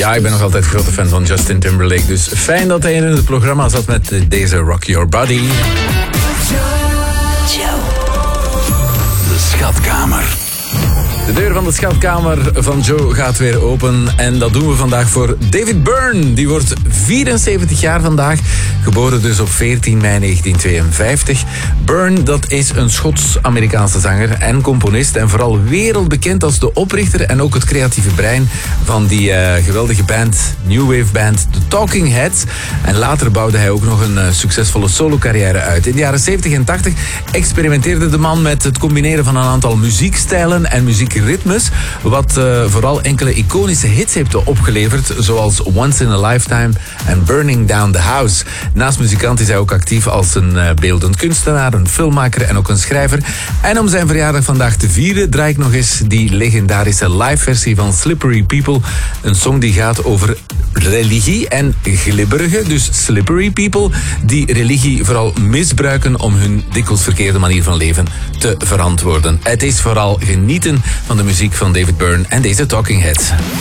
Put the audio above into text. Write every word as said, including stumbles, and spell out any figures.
Ja, ik ben nog altijd grote fan van Justin Timberlake. Dus fijn dat hij in het programma zat met deze Rock Your Body. De schatkamer. De deur van de schatkamer van Joe gaat weer open. En dat doen we vandaag voor David Byrne. Die wordt vierenzeventig jaar vandaag. Geboren dus op veertien mei negentien tweeënvijftig. Byrne, dat is een Schots-Amerikaanse zanger en componist. En vooral wereldbekend als de oprichter en ook het creatieve brein van die uh, geweldige band, New Wave band, The Talking Heads. En later bouwde hij ook nog een uh, succesvolle solo-carrière uit. In de jaren zeventig en tachtig experimenteerde de man met het combineren van een aantal muziekstijlen en muziekritmes, wat uh, vooral enkele iconische hits heeft opgeleverd, zoals Once in a Lifetime en Burning Down the House. Naast muzikant is hij ook actief als een uh, beeldend kunstenaar, een filmmaker en ook een schrijver. En om zijn verjaardag vandaag te vieren draai ik nog eens die legendarische live versie van Slippery People. Een song die gaat over religie en glibberige, dus slippery people, die religie vooral misbruiken om hun dikwijls verkeerde manier van leven te verantwoorden. Het is vooral genieten van de muziek van David Byrne en deze Talking Heads.